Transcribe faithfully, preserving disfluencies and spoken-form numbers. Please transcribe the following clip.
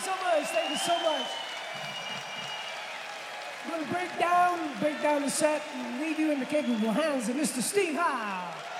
so much. Thank you so much. I'm going to break down, break down the set and leave you in the capable hands of Mister Steve Howe.